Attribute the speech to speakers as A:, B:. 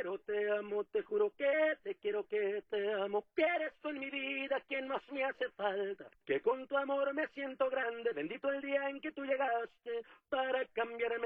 A: quiero, te amo, te juro que te quiero, que te amo, que eres tú en mi vida quien más me hace falta, que con tu amor me siento grande, bendito el día en que tú llegaste para cambiarme